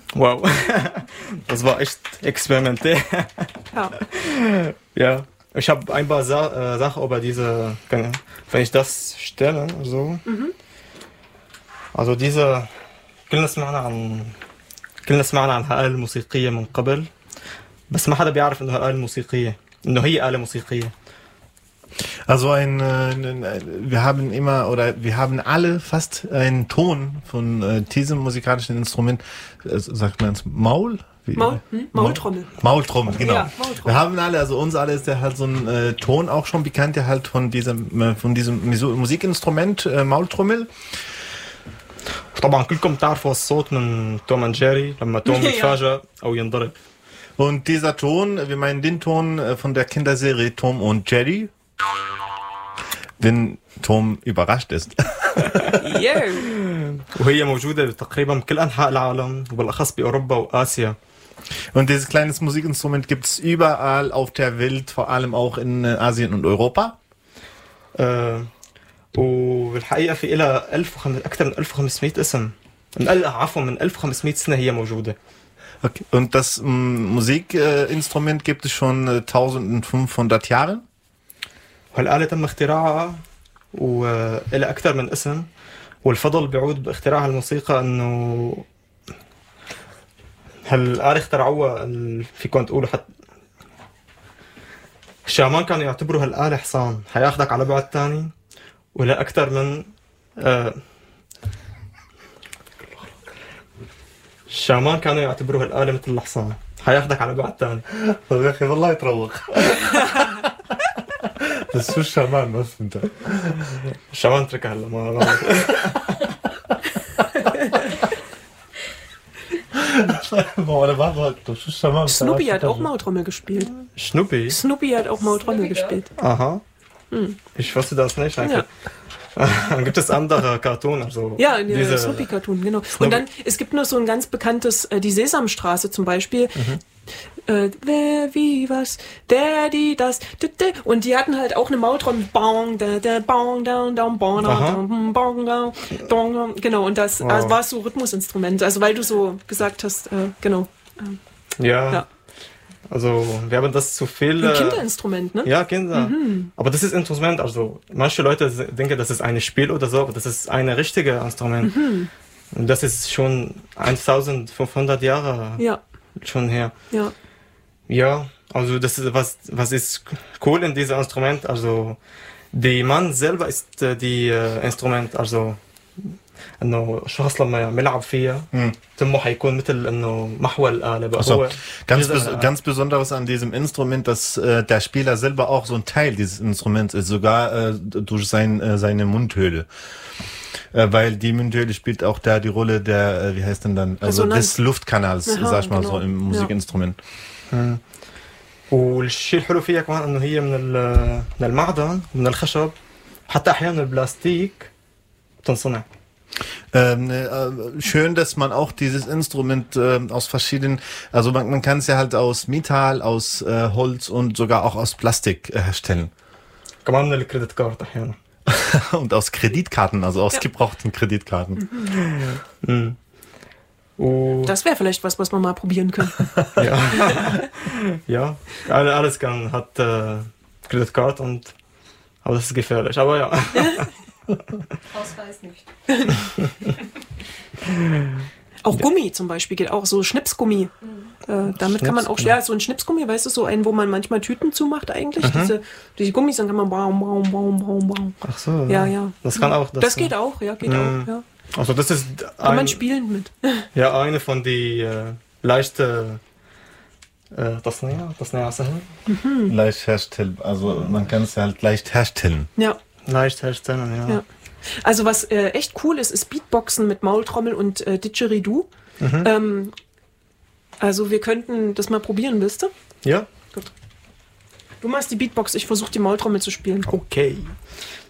Wow. Das war echt experimentell. Ja. Ja. Ich habe ein paar Sachen über diese, wenn ich das stelle, so. Also diese كلنا سمعنا عن الآلة الموسيقية من قبل بس ما حدا بيعرف إنه الآلة الموسيقية إنه هي آلة موسيقية. Also wir haben alle fast einen Ton von diesem musikalischen Instrument, sagt man es Maultrommel. Maultrommel, genau. Ja, Maultrommel. Wir haben alle, also uns alle ist der halt so ein Ton auch schon bekannt, der halt von diesem Musikinstrument Maultrommel. طبعا كلكم تعرفوا الصوت من توم اند جيري لما توم يتفاجأ أو ينضرب. Und dieser Ton, wir meinen den Ton von der Kinderserie Tom und Jerry, wenn Tom überrascht ist. وهي موجودة تقريبا بكل أنحاء العالم وبالأخص بأوروبا وآسيا. Und dieses kleine Musikinstrument gibt es überall auf der Welt, vor allem auch in Asien und Europa. وبالحقيقة في إلها أكثر من 1500 اسم. من 1500 سنة هي موجودة. Okay. Und das Musikinstrument gibt es schon 1500 Jahre. والآلة تم اختراعها وإلها أكثر من اسم والفضل بيعود باختراع الموسيقى إنه هالآلة اخترعوها فيكم تقولوا حتى الشامان كانوا يعتبروا هالآلة حصان حياخدك على بعد تاني ولا أكثر من الشامان كانوا يعتبروا هالآلة مثل الحصان حياخدك على بعد تاني. طب يا أخي والله يتروق. بس شو الشامان بس انت؟ الشامان تركها هلا ما غلط. Snoopy hat auch Maultrommel gespielt. Snoopy hat auch Maultrommel gespielt. Aha. Ich wusste das nicht eigentlich. Dann gibt es andere Cartoon, also ja, in der Snoopy-Cartoon, genau. Und dann, es gibt noch so ein ganz bekanntes, die Sesamstraße zum Beispiel. Wer, wie, was, der, die, das, und die hatten halt auch eine Maultrommel. Genau, und das war so Rhythmusinstrument. Also weil du so gesagt hast, genau. Ja. Also, wir haben das zu viel... Ein Kinderinstrument, ne? Ja, Kinder. Aber das ist Instrument, also manche Leute denken, das ist ein Spiel oder so, aber das ist ein richtiges Instrument. Und das ist schon 1500 Jahre schon her. Ja. Ja, also das ist, was ist cool in diesem Instrument, also der Mann selber ist die Instrument, also انه الشخص لما يلعب فيها تمه حيكون مثل انه محور الآلة بقى هو ganz besonderes an diesem Instrument, dass der Spieler selber auch so ein Teil dieses Instruments ist, sogar durch seine Mundhöhle. Weil die Mundhöhle spielt auch da die Rolle der, wie heißt denn dann, also des Luftkanals, sag ich mal so, im Musikinstrument. والشيء الحلو فيها كمان انه هي من المعدن ومن الخشب حتى احيانا البلاستيك تنصنع. Schön, dass man auch dieses Instrument aus verschiedenen, also man kann es ja halt aus Metall, aus Holz und sogar auch aus Plastik herstellen. كمان من الكريدت كارد احيانا. Und aus Kreditkarten, also aus gebrauchten Kreditkarten. Das wäre vielleicht was man mal probieren könnte. Ja, alles hat Kreditkarte aber das ist gefährlich, aber ja. Ausweis nicht. Auch Gummi zum Beispiel geht auch, so Schnipsgummi. Damit kann man auch, so ein Schnipsgummi, weißt du, so einen, wo man manchmal Tüten zumacht eigentlich. Diese Gummis, dann kann man baum. Ach so. Ja. Das kann auch. Das geht auch, ja. Also das ist kann man spielen mit. Ja, eine von die leichte تصنيع سهل. Leicht herstellen, also man kann es halt leicht herstellen. Ja. Leicht herstellen, ja. Also was echt cool ist Beatboxen mit Maultrommel und Didgeridoo. Also wir könnten das mal probieren, wisst ihr? Ja. Gut. Du machst die Beatbox, ich versuche die Maultrommel zu spielen. Okay.